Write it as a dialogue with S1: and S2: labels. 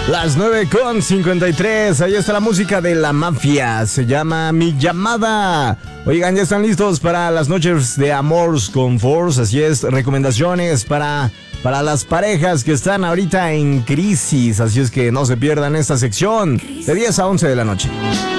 S1: Las 9:53. Ahí está la música de La Mafia. Se llama Mi Llamada. Oigan, ya están listos para las noches de Amors con Force. Así es, recomendaciones para las parejas que están ahorita en crisis. Así es que no se pierdan esta sección de 10 a 11 de la noche.